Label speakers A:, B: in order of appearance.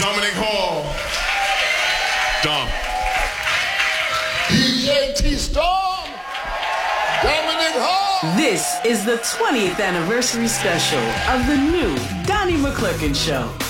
A: Dominic Hall. Dom.
B: DJ T-Storm. Dominic Hall.
C: This is the 20th anniversary special of the new Donnie McClurkin Show.